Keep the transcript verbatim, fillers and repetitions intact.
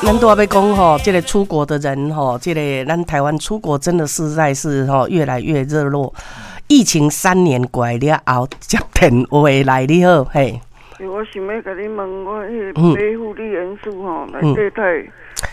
咱都要要讲吼，这个出国的人吼，这个咱台湾出国真的实在是吼越来越热络。疫情三年过来了后，接电话来你好，嘿。 我想要甲你问，我迄个皮肤的元素吼，内底太